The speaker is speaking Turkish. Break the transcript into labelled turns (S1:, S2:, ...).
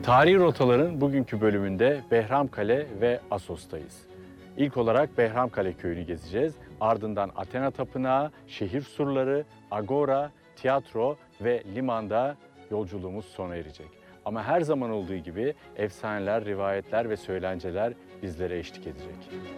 S1: Tarihi rotaların bugünkü bölümünde Behramkale ve Assos'tayız. İlk olarak Behramkale köyünü gezeceğiz. Ardından Athena Tapınağı, şehir surları, agora, tiyatro ve limanda yolculuğumuz sona erecek. Ama her zaman olduğu gibi efsaneler, rivayetler ve söylenceler bizlere eşlik edecek.